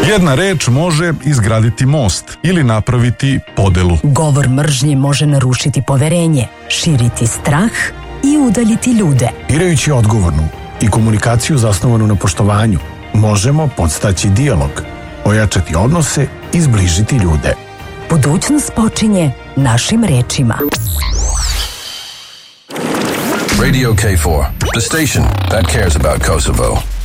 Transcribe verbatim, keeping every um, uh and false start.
Jedna reč može izgraditi most ili napraviti podelu. Govor mržnje može narušiti poverenje, širiti strah i udaljiti ljude. Birajući odgovornu i komunikaciju zasnovanu na poštovanju, možemo podstaći dijalog, ojačati odnose i zbližiti ljude. Budućnost počinje našim rečima. Radio K four, the station that cares about Kosovo.